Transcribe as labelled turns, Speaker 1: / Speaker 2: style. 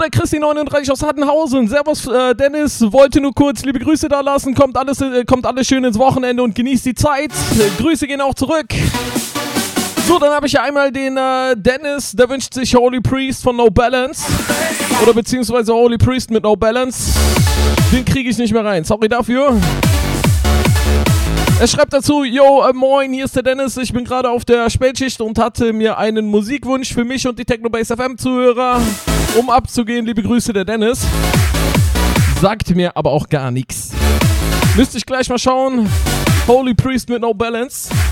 Speaker 1: der Christi39 aus Hattenhausen. Servus, Dennis. Wollte nur kurz liebe Grüße da lassen. Kommt alles schön ins Wochenende und genießt die Zeit. Grüße gehen auch zurück. So, dann habe ich ja einmal den Dennis, der wünscht sich Holy Priest von No Balance. Oder beziehungsweise Holy Priest mit No Balance. Den kriege ich nicht mehr rein. Sorry dafür. Er schreibt dazu, yo, moin, hier ist der Dennis. Ich bin gerade auf der Spätschicht und hatte mir einen Musikwunsch für mich und die Technobase FM Zuhörer, um abzugehen. Liebe Grüße, der Dennis. Sagt mir aber auch gar nichts. Müsste ich gleich mal schauen. Holy Priest mit No Balance.